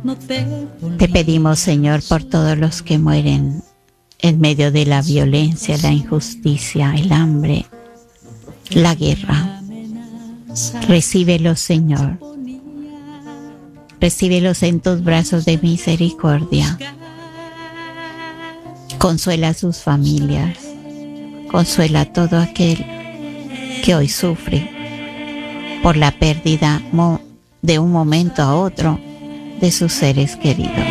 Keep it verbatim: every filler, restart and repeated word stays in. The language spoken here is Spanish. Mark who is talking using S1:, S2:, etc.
S1: Te pedimos, Señor, por todos los que mueren en medio de la violencia, la injusticia, el hambre, la guerra. Recíbelos, Señor. Recíbelos en tus brazos de misericordia. Consuela a sus familias. Consuela a todo aquel que hoy sufre por la pérdida de un momento a otro de sus seres queridos.